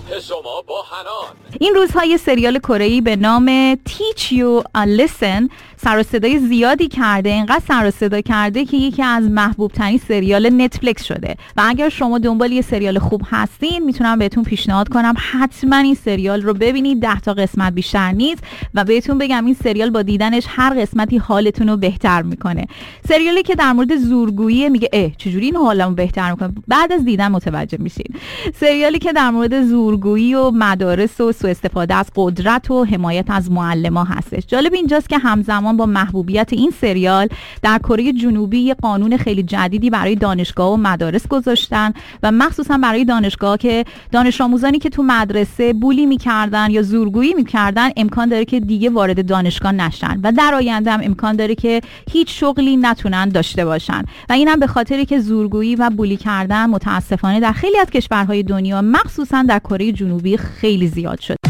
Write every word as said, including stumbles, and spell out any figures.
صبح شما با حنان. این روزها یه سریال کره‌ای به نام Teach You a Lesson سر و صدای زیادی کرده، اینقدر سر و صدا کرده که یکی از محبوب ترین سریال نتفلیکس شده و اگر شما دنبال یه سریال خوب هستین میتونم بهتون پیشنهاد کنم حتما این سریال رو ببینید. ده تا قسمت بیشتر نیست و بهتون بگم این سریال با دیدنش هر قسمتی حالتون رو بهتر میکنه. سریالی که در مورد زورگویی، میگه اه چجوری این حالمو بهتر میکنه، بعد از دیدن متوجه میشین. سریالی که در مورد زورگویی و مدارس و سوء استفاده از قدرت و حمایت از معلم‌ها هستش. جالب اینجاست که همزمان با محبوبیت این سریال در کره جنوبی یه قانون خیلی جدیدی برای دانشگاه و مدارس گذاشتن و مخصوصا برای دانشگاه که دانش آموزانی که تو مدرسه بولی میکردن یا زورگویی میکردن امکان داره که دیگه وارد دانشگاه نشن و در آینده هم امکان داره که هیچ شغلی نتونن داشته باشن و اینم به خاطری که زورگویی و بولی کردن متاسفانه در خیلی از کشورهای دنیا مخصوصا در کره جنوبی خیلی زیاد شده.